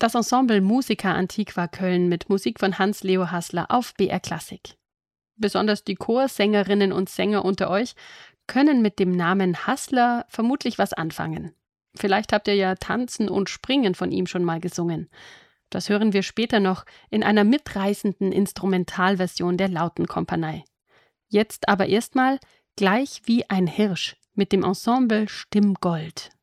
Das Ensemble Musica Antiqua Köln mit Musik von Hans-Leo Haßler auf BR Klassik. Besonders die Chorsängerinnen und Sänger unter euch können mit dem Namen Haßler vermutlich was anfangen. Vielleicht habt ihr ja Tanzen und Springen von ihm schon mal gesungen. Das hören wir später noch in einer mitreißenden Instrumentalversion der Lautenkompanie. Jetzt aber erstmal Gleich wie ein Hirsch mit dem Ensemble Stimmgold.